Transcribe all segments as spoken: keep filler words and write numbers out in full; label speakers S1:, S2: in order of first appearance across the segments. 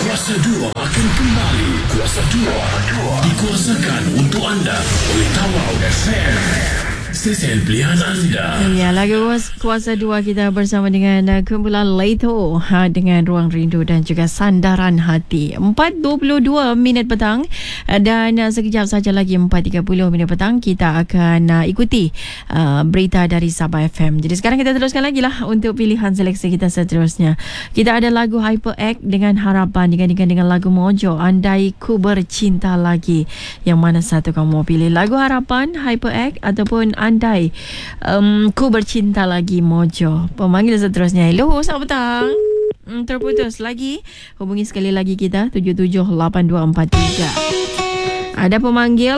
S1: Kuasa dua akan kembali. Kuasa dua dikuasakan untuk anda oleh Tawau F M. Stesen pilihan anda.
S2: Ya, lagu Kuasa Dua kita bersama dengan uh, kumpulan Leto ha, dengan Ruang Rindu dan juga Sandaran Hati. empat dua puluh dua minit petang uh, dan uh, sekejap saja lagi empat tiga puluh minit petang kita akan uh, ikuti uh, berita dari Sabah F M. Jadi sekarang kita teruskan lagi lah untuk pilihan seleksi kita seterusnya. Kita ada lagu Hyperact dengan Harapan digandingkan dengan lagu Mojo Andai Ku Bercinta Lagi. Yang mana satu kamu mau pilih? Lagu Harapan, Hyperact ataupun Andai um, Ku Bercinta Lagi Mojo. Pemanggil seterusnya. Hello, selamat petang. Hmm, terputus lagi. Hubungi sekali lagi kita tujuh tujuh lapan dua empat tiga. Ada pemanggil.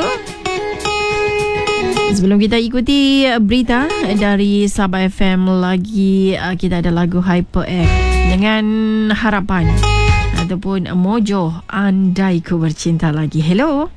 S2: Sebelum kita ikuti berita dari Sabah F M lagi, kita ada lagu Hyperact dengan Harapan ataupun Mojo Andai Ku Bercinta Lagi. Hello.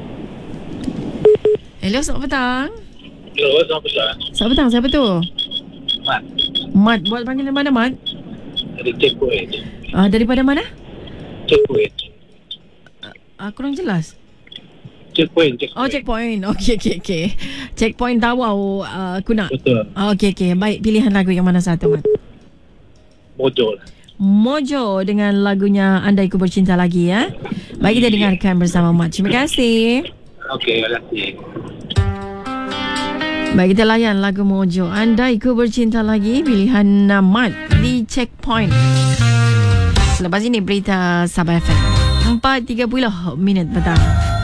S2: Hello, selamat petang.
S3: Hello, selamat petang.
S2: Selamat petang, siapa tu?
S3: Mat.
S2: Mat, buat panggilan mana Mat?
S3: Dari checkpoint.
S2: Uh, daripada mana?
S3: Checkpoint.
S2: Uh, kurang jelas.
S3: Checkpoint, checkpoint.
S2: Oh, checkpoint. Okey, okey, okey. Checkpoint Tawau uh, Kuna.
S3: Betul.
S2: Oh, okey, okey. Baik, pilihan lagu yang mana satu Mat?
S3: Mojo lah.
S2: Mojo dengan lagunya Andai Ku Bercinta Lagi ya. Baik, kita dengarkan bersama Mat. Terima kasih.
S3: Okey, terima kasih.
S2: Baik, kita layan lagu Mojo Andai Ku Bercinta Lagi, pilihan Mat di Checkpoint. Selepas ini berita Sabah F M. empat tiga puluh minit petang.